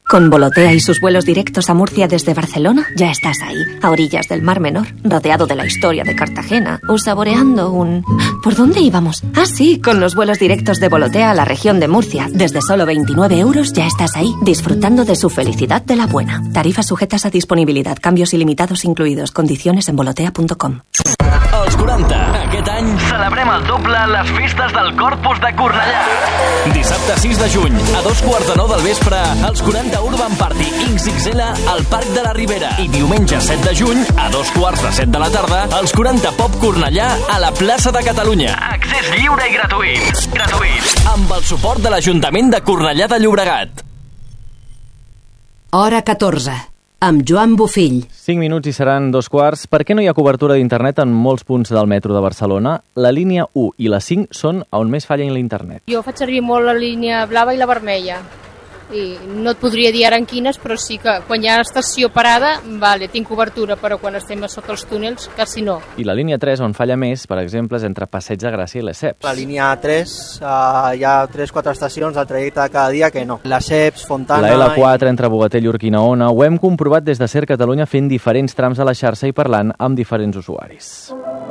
Con Volotea y sus vuelos directos a Murcia desde Barcelona, ya estás ahí, a orillas del Mar Menor, rodeado de la historia de Cartagena, o saboreando un... ¿Por dónde íbamos? Ah, sí, con los vuelos directos de Volotea a la región de Murcia. Desde solo 29 euros ya estás ahí, disfrutando de su felicidad de la buena. Tarifas sujetas a disponibilidad, cambios ilimitados incluidos, condiciones en volotea.com. Als 40, aquest any celebrem el doble les festes del Corpus de Cornellà. Dissabte 6 de juny, a 2:45 del vespre, els 40 Urban Party XXL al Parc de la Ribera. I diumenge 7 de juny, a 2:45 de la tarda, els 40 Pop Cornellà a la plaça de Catalunya. Accés lliure i gratuït. Amb el suport de l'Ajuntament de Cornellà de Llobregat. Hora 14. Amb Joan Bofill. 5 minuts i seran 2:15. Per què no hi ha cobertura d'internet en molts punts del metro de Barcelona? La línia 1 i la 5 són on més falla l'internet. Jo faig servir molt la línia blava i la vermella. I no et podria dir ara en quines, però sí que quan hi ha estació parada, vale, tinc cobertura, però quan estem a sota els túnels, quasi no. I la línia 3, on falla més, per exemple, és entre Passeig de Gràcia i Lesseps. La línia 3, hi ha 3-4 estacions al trajecte de cada dia que no. Lesseps, Fontana... La L4 entre Bogatell i Urquinaona ho hem comprovat des de Ser Catalunya fent diferents trams a la xarxa i parlant amb diferents usuaris.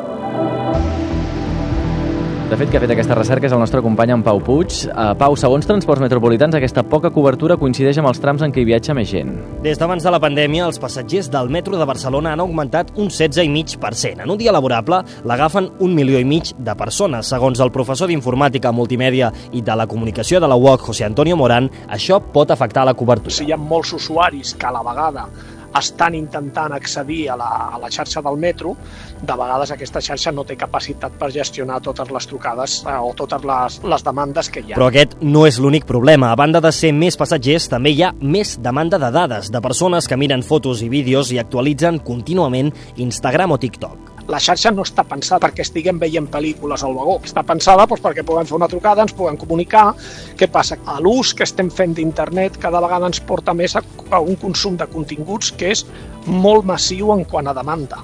De fet, qui ha fet aquesta recerca és el nostre company en Pau Puig. Pau, segons Transports Metropolitans, aquesta poca cobertura coincideix amb els trams en què hi viatja més gent. Des d'abans de la pandèmia, els passatgers del metro de Barcelona han augmentat un 16,5%. En un dia laborable l'agafen 1,5 milió de persones. Segons el professor d'Informàtica, Multimèdia i de la Comunicació de la UOC, José Antonio Morán, això pot afectar la cobertura. Si hi ha molts usuaris que a la vegada estan intentant accedir a la xarxa del metro, de vegades aquesta xarxa no té capacitat per gestionar totes les trucades o totes les demandes que hi ha. Però aquest no és l'únic problema. A banda de ser més passatgers, també hi ha més demanda de dades, de persones que miren fotos i vídeos i actualitzen contínuament Instagram o TikTok. La xarxa no està pensada perquè estiguem veient pel·lícules al vagó. Està pensada perquè puguem fer una trucada, ens puguem comunicar. Què passa? L'ús que estem fent d'internet cada vegada ens porta més a un consum de continguts que és molt massiu en quant a demanda.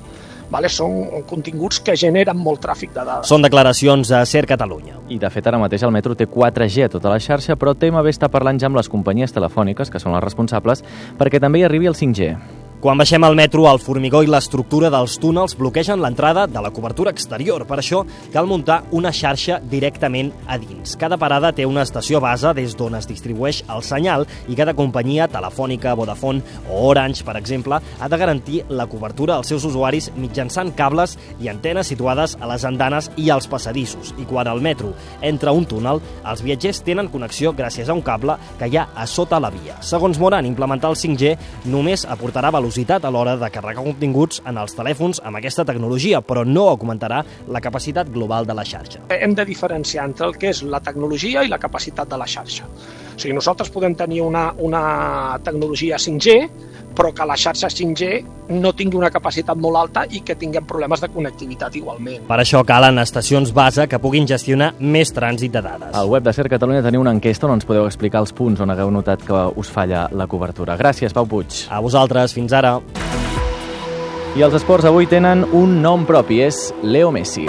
Són continguts que generen molt tràfic de dades. Són declaracions a Ser Catalunya. I de fet ara mateix el metro té 4G a tota la xarxa, però TMB està parlant ja amb les companyies telefòniques, que són les responsables, perquè també hi arribi el 5G. Quan baixem al metro, el formigó i l'estructura dels túnels bloquegen l'entrada de la cobertura exterior. Per això cal muntar una xarxa directament a dins. Cada parada té una estació base des d'on es distribueix el senyal i cada companyia telefònica, Vodafone o Orange, per exemple, ha de garantir la cobertura als seus usuaris mitjançant cables i antenes situades a les andanes i als passadissos. I quan el metro entra a un túnel, els viatgers tenen connexió gràcies a un cable que hi ha a sota la via. Segons Morán, implementar el 5G només aportarà velocitat a l'hora de carregar continguts en els telèfons amb aquesta tecnologia, però no augmentarà la capacitat global de la xarxa. Hem de diferenciar entre el que és la tecnologia i la capacitat de la xarxa. O sigui, nosaltres podem tenir una tecnologia 5G, però que la xarxa 5G no tingui una capacitat molt alta i que tinguem problemes de connectivitat igualment. Per això calen estacions base que puguin gestionar més trànsit de dades. Al web de Ser Catalunya teniu una enquesta on ens podeu explicar els punts on hagueu notat que us falla la cobertura. Gràcies, Pau Puig. A vosaltres, fins ara. I els esports avui tenen un nom propi, és Leo Messi.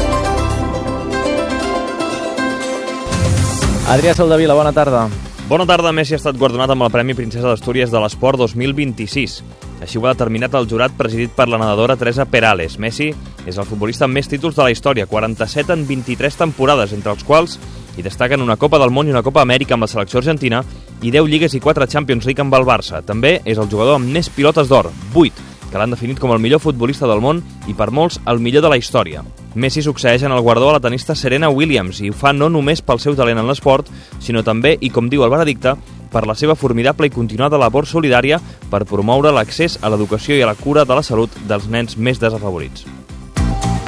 Adrià Soldevila, bona tarda. Bona tarda. Messi ha estat guardonat amb el Premi Princesa d'Astúries de l'Esport 2026. Així ho ha determinat el jurat presidit per la nedadora Teresa Perales. Messi és el futbolista amb més títols de la història, 47 en 23 temporades, entre els quals hi destaquen una Copa del Món i una Copa Amèrica amb la selecció argentina i 10 lligues i 4 Champions League amb el Barça. També és el jugador amb més pilotes d'or, 8, que l'han definit com el millor futbolista del món i per molts el millor de la història. Messi succeeix en el guardó a la tenista Serena Williams i ho fa no només pel seu talent en l'esport, sinó també, i com diu el veredicte, per la seva formidable i continuada labor solidària per promoure l'accés a l'educació i a la cura de la salut dels nens més desafavorits.